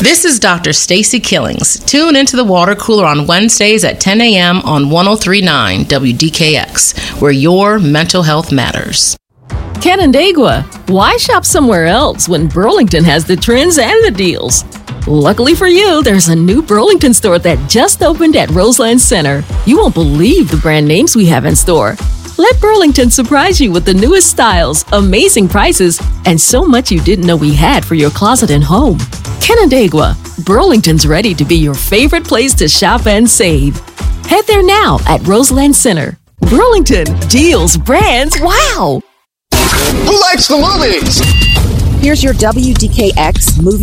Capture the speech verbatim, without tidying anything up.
This is Doctor Stacy Killings. Tune into the water cooler on Wednesdays at ten a.m. on one oh three point nine W D K X, where your mental health matters. Canandaigua, why shop somewhere else when Burlington has the trends and the deals? Luckily for you, there's a new Burlington store that just opened at Roseland Center. You won't believe the brand names we have in store. Let Burlington surprise you with the newest styles, amazing prices, and so much you didn't know we had for your closet and home. Canandaigua, Burlington's ready to be your favorite place to shop and save. Head there now at Roseland Center. Burlington, deals, brands, wow! Who likes the movies? Here's your W D K X movie